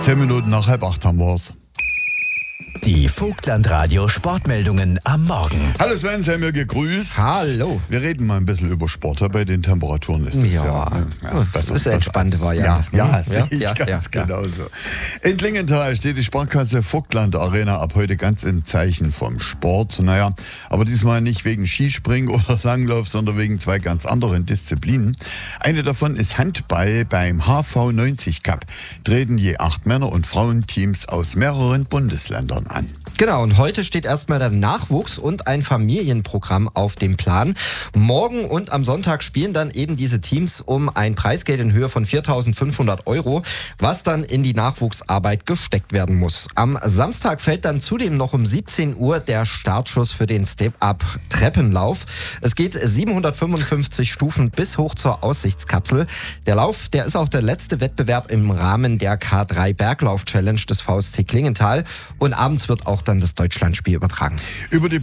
10 Minuten nach 7:30 haben wir's. Die Vogtland-Radio Sportmeldungen am Morgen. Hallo Sven, sei mir gegrüßt. Hallo. Wir reden mal ein bisschen über Sport. Bei den Temperaturen ist das das ist eine entspannte Variante. Ja, sehe ich ganz genauso. In Klingenthal steht die Sparkasse Vogtland Arena ab heute ganz im Zeichen vom Sport. Naja, aber diesmal nicht wegen Skispringen oder Langlauf, sondern wegen 2 ganz anderen Disziplinen. Eine davon ist Handball. Beim HV90 Cup treten je 8 Männer- und Frauenteams aus mehreren Bundesländern an. Genau, und heute steht erstmal der Nachwuchs und ein Familienprogramm auf dem Plan. Morgen und am Sonntag spielen dann eben diese Teams um ein Preisgeld in Höhe von 4.500 €, was dann in die Nachwuchsarbeit gesteckt werden muss. Am Samstag fällt dann zudem noch um 17 Uhr der Startschuss für den Step-Up-Treppenlauf. Es geht 755 Stufen bis hoch zur Aussichtskapsel. Der Lauf, der ist auch der letzte Wettbewerb im Rahmen der K3 Berglauf-Challenge des VSC Klingenthal. Und abends wird auch dann das Deutschlandspiel übertragen. Über die